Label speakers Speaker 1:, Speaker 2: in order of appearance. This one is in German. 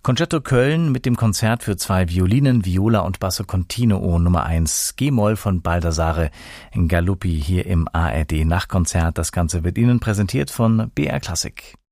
Speaker 1: Concerto Köln mit dem Konzert für 2 Violinen, Viola und Basso Continuo Nummer 1 G-Moll von Baldassare Galuppi hier im ARD Nachtkonzert. Das Ganze wird Ihnen präsentiert von BR Classic.